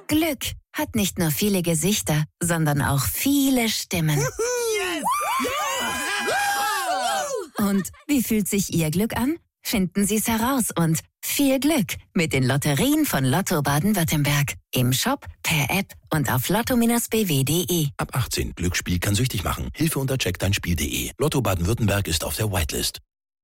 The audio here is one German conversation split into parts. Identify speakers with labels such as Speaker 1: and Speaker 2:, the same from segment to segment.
Speaker 1: Glück hat nicht nur viele Gesichter, sondern auch viele Stimmen.
Speaker 2: Yes!
Speaker 1: Ja! Und wie fühlt sich Ihr Glück an? Finden Sie es heraus und viel Glück mit den Lotterien von Lotto Baden-Württemberg. Im Shop, per App und auf lotto-bw.de.
Speaker 3: Ab 18. Glücksspiel kann süchtig machen. Hilfe unter checkdeinspiel.de. Lotto Baden-Württemberg ist auf der Whitelist.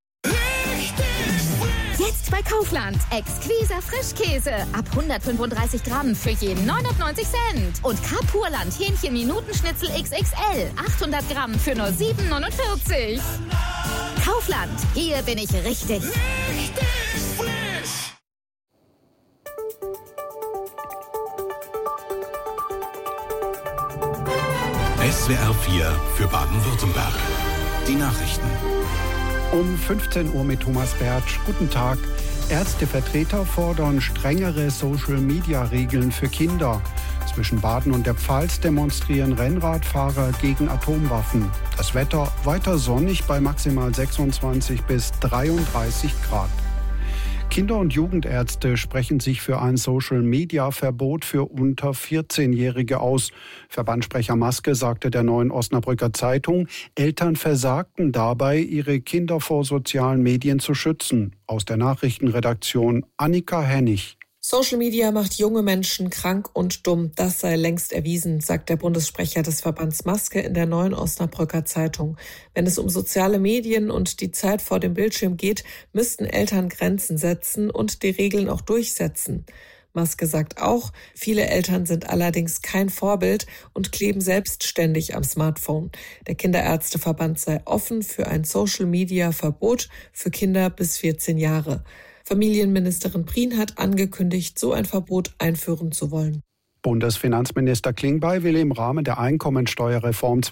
Speaker 4: Jetzt bei Kaufland. Exquiser Frischkäse. Ab 135 Gramm für jeden 99 Cent. Und Kapurland Hähnchen-Minutenschnitzel XXL. 800 Gramm für nur 7,49. Kaufland. Hier bin ich richtig.
Speaker 5: SWR 4 für Baden-Württemberg. Die Nachrichten.
Speaker 6: Um 15 Uhr mit Thomas Bertsch. Guten Tag. Ärztevertreter fordern strengere Social-Media-Regeln für Kinder. Zwischen Baden und der Pfalz demonstrieren Rennradfahrer gegen Atomwaffen. Das Wetter weiter sonnig bei maximal 26 bis 33 Grad. Kinder- und Jugendärzte sprechen sich für ein Social-Media-Verbot für unter 14-Jährige aus. Verbandssprecher Maske sagte der Neuen Osnabrücker Zeitung, Eltern versagten dabei, ihre Kinder vor sozialen Medien zu schützen. Aus der Nachrichtenredaktion Annika Hennig.
Speaker 7: Social Media macht junge Menschen krank und dumm. Das sei längst erwiesen, sagt der Bundessprecher des Verbands Maske in der Neuen Osnabrücker Zeitung. Wenn es um soziale Medien und die Zeit vor dem Bildschirm geht, müssten Eltern Grenzen setzen und die Regeln auch durchsetzen. Maske sagt auch, viele Eltern sind allerdings kein Vorbild und kleben selbstständig am Smartphone. Der Kinderärzteverband sei offen für ein Social-Media-Verbot für Kinder bis 14 Jahre. Familienministerin Prien hat angekündigt, so ein Verbot einführen zu wollen.
Speaker 6: Bundesfinanzminister Klingbeil will im Rahmen der Einkommensteuerreform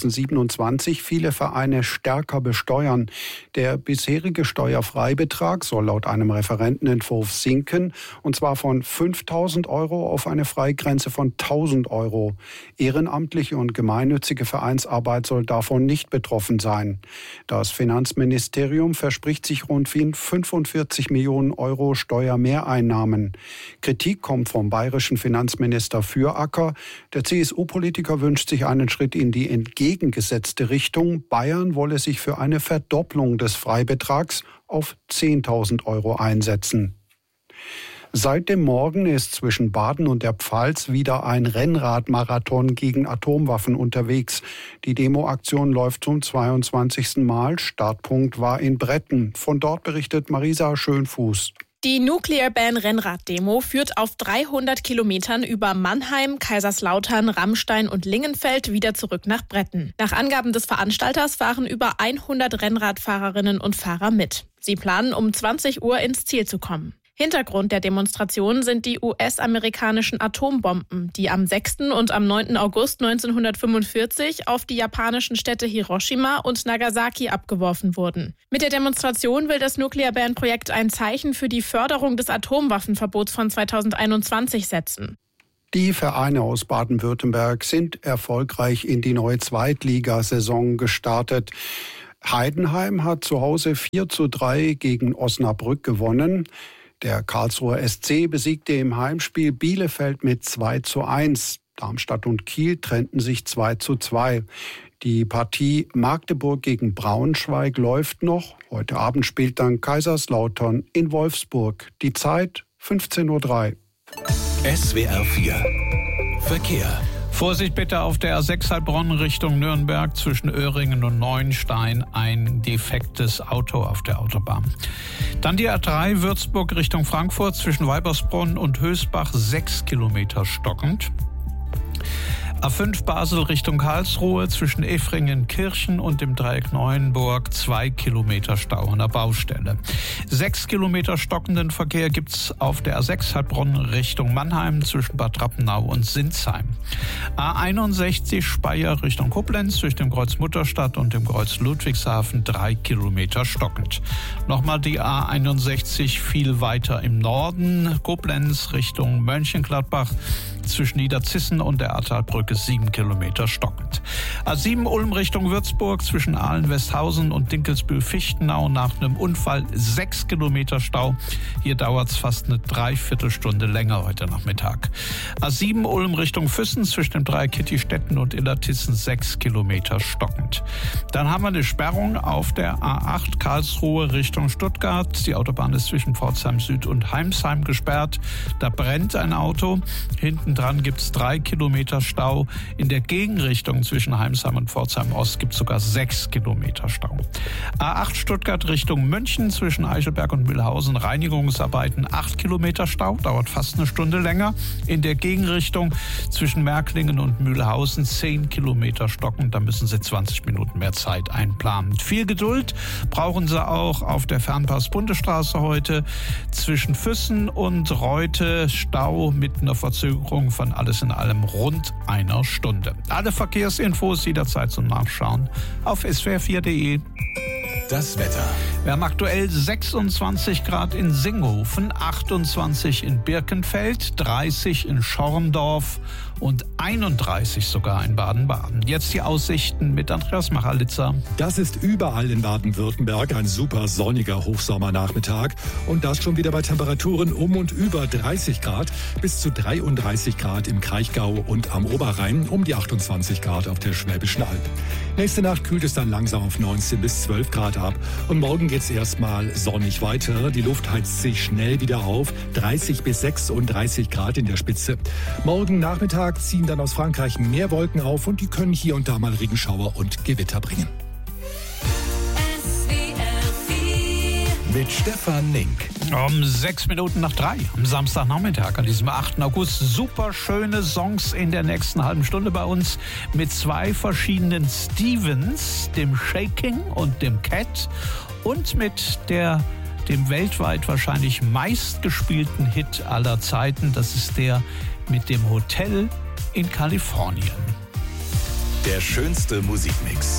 Speaker 6: 2027 viele Vereine stärker besteuern. Der bisherige Steuerfreibetrag soll laut einem Referentenentwurf sinken, und zwar von 5.000 € auf eine Freigrenze von 1.000 €. Ehrenamtliche und gemeinnützige Vereinsarbeit soll davon nicht betroffen sein. Das Finanzministerium verspricht sich rund 45 Millionen € Steuermehreinnahmen. Kritik kommt vom bayerischen Finanzminister Füracker. Der CSU-Politiker wünscht sich einen Schritt in die entgegengesetzte Richtung. Bayern wolle sich für eine Verdopplung des Freibetrags auf 10.000 € einsetzen. Seit dem Morgen ist zwischen Baden und der Pfalz wieder ein Rennradmarathon gegen Atomwaffen unterwegs. Die Demoaktion läuft zum 22. Mal. Startpunkt war in Bretten. Von dort berichtet Marisa Schönfuß.
Speaker 8: Die Nuclear Ban Rennrad-Demo führt auf 300 Kilometern über Mannheim, Kaiserslautern, Rammstein und Lingenfeld wieder zurück nach Bretten. Nach Angaben des Veranstalters fahren über 100 Rennradfahrerinnen und Fahrer mit. Sie planen, um 20 Uhr ins Ziel zu kommen. Hintergrund der Demonstration sind die US-amerikanischen Atombomben, die am 6. und am 9. August 1945 auf die japanischen Städte Hiroshima und Nagasaki abgeworfen wurden. Mit der Demonstration will das Nuclear Ban-Projekt ein Zeichen für die Förderung des Atomwaffenverbots von 2021 setzen.
Speaker 6: Die Vereine aus Baden-Württemberg sind erfolgreich in die neue Zweitligasaison gestartet. Heidenheim hat zu Hause 4:3 gegen Osnabrück gewonnen. Der Karlsruher SC besiegte im Heimspiel Bielefeld mit 2:1. Darmstadt und Kiel trennten sich 2:2. Die Partie Magdeburg gegen Braunschweig läuft noch. Heute Abend spielt dann Kaiserslautern in Wolfsburg. Die Zeit 15:03 Uhr.
Speaker 5: SWR 4 Verkehr.
Speaker 9: Vorsicht bitte auf der A6 Heilbronn Richtung Nürnberg zwischen Öhringen und Neuenstein. Ein defektes Auto auf der Autobahn. Dann die A3 Würzburg Richtung Frankfurt zwischen Weibersbronn und Hösbach 6 Kilometer stockend. A5 Basel Richtung Karlsruhe zwischen Effringen-Kirchen und dem Dreieck Neuenburg 2 Kilometer Stau an der Baustelle. 6 Kilometer stockenden Verkehr gibt's auf der A6 Heilbronn Richtung Mannheim zwischen Bad Rappenau und Sinsheim. A61 Speyer Richtung Koblenz zwischen dem Kreuz Mutterstadt und dem Kreuz Ludwigshafen 3 Kilometer stockend. Nochmal die A61 viel weiter im Norden, Koblenz Richtung Mönchengladbach zwischen Niederzissen und der Ahrtalbrücke Strecke 7 Kilometer stockend. A7 Ulm Richtung Würzburg zwischen Aalen-Westhausen und Dinkelsbühl-Fichtenau nach einem Unfall 6 Kilometer Stau. Hier dauert es fast eine Dreiviertelstunde länger heute Nachmittag. A7 Ulm Richtung Füssen zwischen dem Dreieck Kittistetten und Illertissen 6 Kilometer stockend. Dann haben wir eine Sperrung auf der A8 Karlsruhe Richtung Stuttgart. Die Autobahn ist zwischen Pforzheim Süd und Heimsheim gesperrt. Da brennt ein Auto. Hinten dran gibt es 3 Kilometer Stau. In der Gegenrichtung zwischen Heimsheim und Pforzheim Ost gibt es sogar 6 Kilometer Stau. A8 Stuttgart Richtung München zwischen Eichelberg und Mühlhausen Reinigungsarbeiten 8 Kilometer Stau. Dauert fast eine Stunde länger. In der Gegenrichtung zwischen Märklingen und Mühlhausen 10 Kilometer stocken. Da müssen Sie 20 Minuten mehr Zeit einplanen. Viel Geduld brauchen Sie auch auf der Fernpass-Bundesstraße heute. Zwischen Füssen und Reute Stau mit einer Verzögerung von alles in allem rund einer Stunde. Alle Verkehrsinfos jederzeit zum Nachschauen auf swr4.de.
Speaker 5: Das Wetter.
Speaker 9: Wir haben aktuell 26 Grad in Singhofen, 28 in Birkenfeld, 30 in Schorndorf und 31 sogar in Baden-Baden. Jetzt die Aussichten mit Andreas Machalitzer.
Speaker 2: Das ist überall in Baden-Württemberg ein super sonniger Hochsommernachmittag. Und das schon wieder bei Temperaturen um und über 30 Grad bis zu 33 Grad im Kraichgau und am Oberrhein, um die 28 Grad auf der Schwäbischen Alb. Nächste Nacht kühlt es dann langsam auf 19 bis 12 Grad ab. Und morgen geht es erstmal sonnig weiter. Die Luft heizt sich schnell wieder auf. 30 bis 36 Grad in der Spitze. Morgen Nachmittag ziehen dann aus Frankreich mehr Wolken auf und die können hier und da mal Regenschauer und Gewitter bringen.
Speaker 5: Mit Stefan Nink.
Speaker 9: Um 6 Minuten nach 3 am Samstagnachmittag an diesem 8. August. Super schöne Songs in der nächsten halben Stunde bei uns mit 2 verschiedenen Stevens, dem Shaking und dem Cat und mit dem weltweit wahrscheinlich meistgespielten Hit aller Zeiten. Das ist der mit dem Hotel in Kalifornien.
Speaker 5: Der schönste Musikmix.